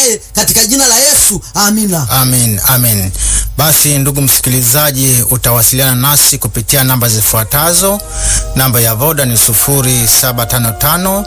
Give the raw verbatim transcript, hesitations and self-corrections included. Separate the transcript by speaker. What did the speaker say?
Speaker 1: naye katika jina la Yesu. Amina.
Speaker 2: Amen. Amen. Basi ndugu msikilizaji, utawasiliana nasi kupitia namba zifuatazo. Namba ya Voda ni sufuri saba tano tano